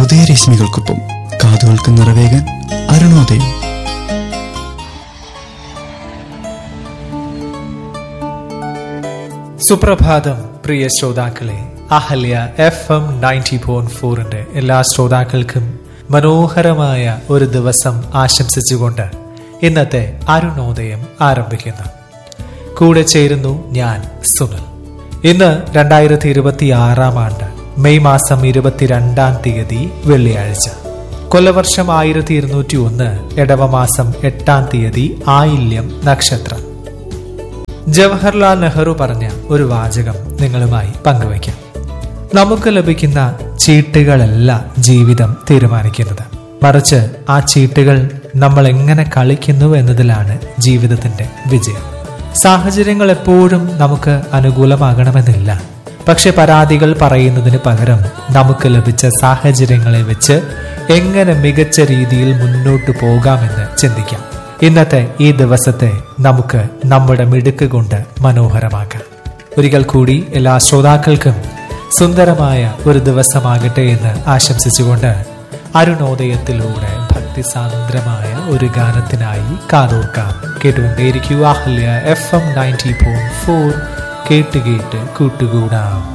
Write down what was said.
ഉദയരശ്മികൾക്കൊപ്പം കാതുകൾക്ക് നിറവേകാൻ അരുണോദയം. സുപ്രഭാതം പ്രിയ ശ്രോതാക്കളെ. അഹല്യ FM 90.4 എല്ലാ ശ്രോതാക്കൾക്കും മനോഹരമായ ഒരു ദിവസം ആശംസിച്ചുകൊണ്ട് ഇന്നത്തെ അരുണോദയം ആരംഭിക്കുന്നു. കൂടെ ചേരുന്നു ഞാൻ സുനിൽ. ഇന്ന് 2026 ആണ്ട് മെയ് മാസം 22 തീയതി വെള്ളിയാഴ്ച. കൊല്ലവർഷം 1201 എടവമാസം 8 തീയതി ആയില്യം നക്ഷത്രം. ജവഹർലാൽ നെഹ്റു പറഞ്ഞ ഒരു വാചകം നിങ്ങളുമായി പങ്കുവയ്ക്കാം. നമുക്ക് ലഭിക്കുന്ന ചീട്ടുകളല്ല ജീവിതം തീരുമാനിക്കുന്നത്, മറിച്ച് ആ ചീട്ടുകൾ നമ്മൾ എങ്ങനെ കളിക്കുന്നു എന്നതിലാണ് ജീവിതത്തിന്റെ വിജയം. സാഹചര്യങ്ങൾ എപ്പോഴും നമുക്ക് അനുകൂലമാകണമെന്നില്ല. പക്ഷെ പരാതികൾ പറയുന്നതിന് പകരം നമുക്ക് ലഭിച്ച സാഹചര്യങ്ങളെ വെച്ച് എങ്ങനെ മികച്ച രീതിയിൽ മുന്നോട്ടു പോകാമെന്ന് ചിന്തിക്കാം. ഇന്നത്തെ ഈ ദിവസത്തെ നമുക്ക് നമ്മുടെ മിടുക്ക് കൊണ്ട് മനോഹരമാക്കാം. ഒരിക്കൽ കൂടി എല്ലാ ശ്രോതാക്കൾക്കും സുന്ദരമായ ഒരു ദിവസമാകട്ടെ എന്ന് ആശംസിച്ചുകൊണ്ട് അരുണോദയത്തിലൂടെ ഭക്തിസാന്ദ്രമായ ഒരു ഗാനത്തിനായി കാതോർക്കാം. കേട്ടുകൊണ്ടേയിരിക്കുക അഹല്യ FM 90.4. കേട്ട് കൂട്ടുകൂടാം.